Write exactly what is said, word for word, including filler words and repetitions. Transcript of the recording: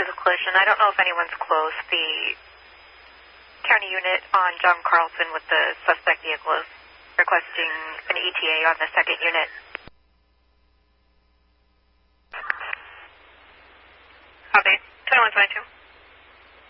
to the collision. I don't know if anyone's close. The county unit on John Carlson with the suspect vehicle is requesting an E T A on the second unit. Copy. twenty-one twenty-two.